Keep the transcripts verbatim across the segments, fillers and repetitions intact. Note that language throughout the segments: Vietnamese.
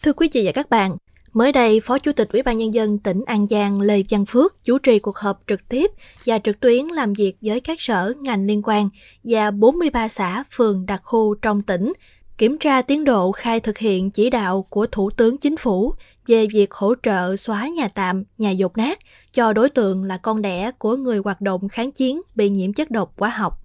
Thưa quý vị và các bạn, mới đây, Phó Chủ tịch Ủy ban Nhân dân tỉnh An Giang Lê Văn Phước chủ trì cuộc họp trực tiếp và trực tuyến làm việc với các sở, ngành liên quan và bốn mươi ba xã, phường, đặc khu trong tỉnh, kiểm tra tiến độ khai thực hiện chỉ đạo của Thủ tướng Chính phủ về việc hỗ trợ xóa nhà tạm, nhà dột nát cho đối tượng là con đẻ của người hoạt động kháng chiến bị nhiễm chất độc hóa học.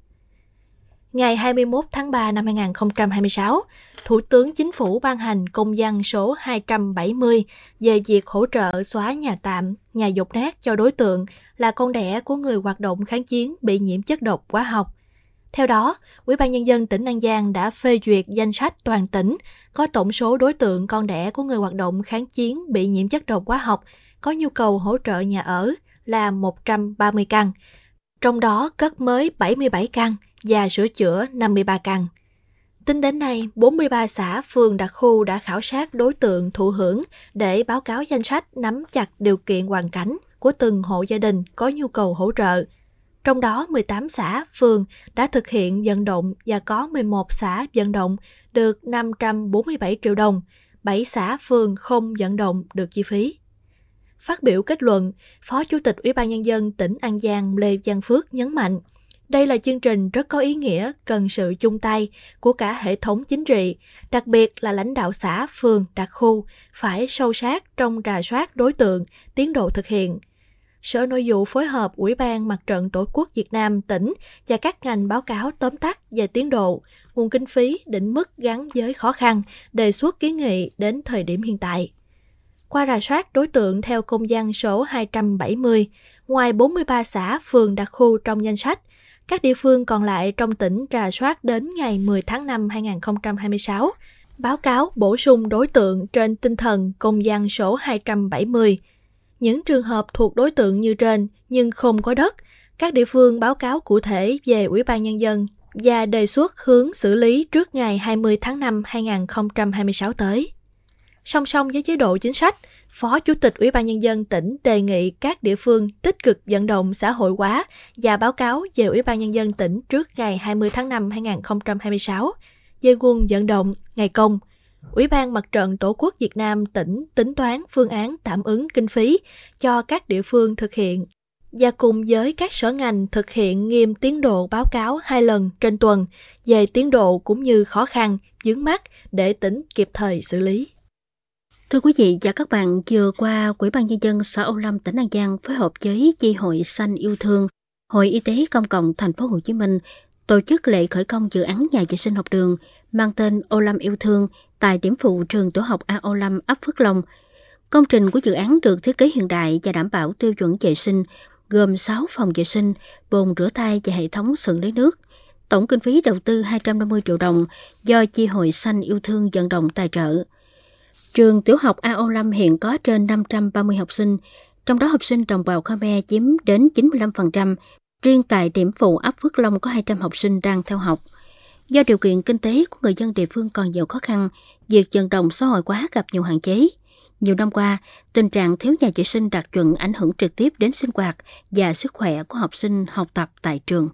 Ngày hai mươi mốt tháng ba năm hai nghìn không trăm hai mươi sáu, Thủ tướng Chính phủ ban hành công văn số hai trăm bảy mươi về việc hỗ trợ xóa nhà tạm, nhà dột nát cho đối tượng là con đẻ của người hoạt động kháng chiến bị nhiễm chất độc hóa học. Theo đó, Ủy ban Nhân dân tỉnh An Giang đã phê duyệt danh sách toàn tỉnh có tổng số đối tượng con đẻ của người hoạt động kháng chiến bị nhiễm chất độc hóa học có nhu cầu hỗ trợ nhà ở là một trăm ba mươi căn, trong đó cất mới bảy mươi bảy căn và sửa chữa năm mươi ba căn. Tính đến nay, bốn mươi ba xã, phường, đặc khu đã khảo sát đối tượng thụ hưởng để báo cáo danh sách nắm chặt điều kiện hoàn cảnh của từng hộ gia đình có nhu cầu hỗ trợ. Trong đó, mười tám xã, phường đã thực hiện vận động và có mười một xã vận động được năm trăm bốn mươi bảy triệu đồng, bảy xã, phường không vận động được chi phí. Phát biểu kết luận, Phó Chủ tịch Ủy ban Nhân dân tỉnh An Giang Lê Văn Phước nhấn mạnh, đây là chương trình rất có ý nghĩa, cần sự chung tay của cả hệ thống chính trị, đặc biệt là lãnh đạo xã, phường, đặc khu, phải sâu sát trong rà soát đối tượng, tiến độ thực hiện. Sở Nội vụ phối hợp Ủy ban Mặt trận Tổ quốc Việt Nam tỉnh và các ngành báo cáo tóm tắt về tiến độ, nguồn kinh phí, định mức gắn với khó khăn, đề xuất kiến nghị đến thời điểm hiện tại. Qua rà soát đối tượng theo công văn số hai trăm bảy mươi, ngoài bốn mươi ba xã, phường, đặc khu trong danh sách, các địa phương còn lại trong tỉnh rà soát đến ngày mười tháng năm năm hai nghìn không trăm hai mươi sáu, báo cáo bổ sung đối tượng trên tinh thần công văn số hai trăm bảy mươi. Những trường hợp thuộc đối tượng như trên nhưng không có đất, các địa phương báo cáo cụ thể về Ủy ban Nhân dân và đề xuất hướng xử lý trước ngày hai mươi tháng năm năm hai nghìn không trăm hai mươi sáu tới. Song song với chế độ chính sách, Phó Chủ tịch Ủy ban Nhân dân tỉnh đề nghị các địa phương tích cực vận động xã hội hóa và báo cáo về Ủy ban Nhân dân tỉnh trước ngày hai mươi tháng năm năm hai nghìn không trăm hai mươi sáu về nguồn vận động, ngày công. Ủy ban Mặt trận Tổ quốc Việt Nam tỉnh tính toán phương án tạm ứng kinh phí cho các địa phương thực hiện và cùng với các sở ngành thực hiện nghiêm tiến độ báo cáo hai lần trên tuần về tiến độ cũng như khó khăn, vướng mắc để tỉnh kịp thời xử lý. Thưa quý vị và các bạn, vừa qua, Ủy ban Nhân dân xã Âu Lâm, tỉnh An Giang phối hợp với Chi hội Xanh Yêu Thương, Hội Y tế Công cộng Thành phố Hồ Chí Minh tổ chức lễ khởi công dự án nhà vệ sinh học đường mang tên Âu Lâm Yêu Thương tại điểm phụ trường tiểu học A Âu Lâm, ấp Phước Long. Công trình của dự án được thiết kế hiện đại và đảm bảo tiêu chuẩn vệ sinh, gồm sáu phòng vệ sinh, bồn rửa tay và hệ thống xử lý nước. Tổng kinh phí đầu tư hai trăm năm mươi triệu đồng do Chi hội Xanh Yêu Thương vận động tài trợ. Trường tiểu học A Âu Lâm hiện có trên năm trăm ba mươi học sinh, trong đó học sinh đồng bào Khmer chiếm đến chín mươi lăm phần trăm. Riêng tại điểm phụ ấp Phước Long có hai trăm học sinh đang theo học. Do điều kiện kinh tế của người dân địa phương còn nhiều khó khăn, việc vận động xã hội hóa gặp nhiều hạn chế. Nhiều năm qua, tình trạng thiếu nhà vệ sinh đạt chuẩn ảnh hưởng trực tiếp đến sinh hoạt và sức khỏe của học sinh học tập tại trường.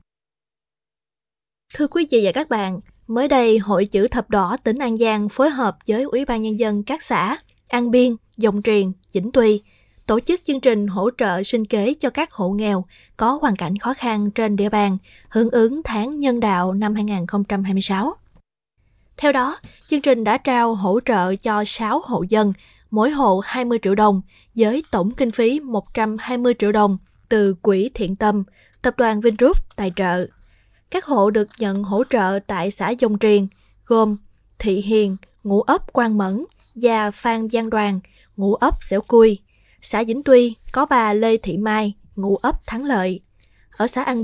Thưa quý vị và các bạn, mới đây, Hội Chữ Thập Đỏ tỉnh An Giang phối hợp với Ủy ban Nhân dân các xã An Biên, Dòng Triền, Vĩnh Tuy tổ chức chương trình hỗ trợ sinh kế cho các hộ nghèo có hoàn cảnh khó khăn trên địa bàn, hưởng ứng tháng Nhân đạo năm hai nghìn không trăm hai mươi sáu. Theo đó, chương trình đã trao hỗ trợ cho sáu hộ dân, mỗi hộ hai mươi triệu đồng, với tổng kinh phí một trăm hai mươi triệu đồng từ Quỹ Thiện Tâm, Tập đoàn Vingroup tài trợ. Các hộ được nhận hỗ trợ tại xã Dòng Triền gồm Thị Hiền, ngụ ấp Quang Mẫn và Phan Văn Đoàn, ngụ ấp Xẻo Cui. Xã Vĩnh Tuy có bà Lê Thị Mai, ngụ ấp Thắng Lợi. Ở xã An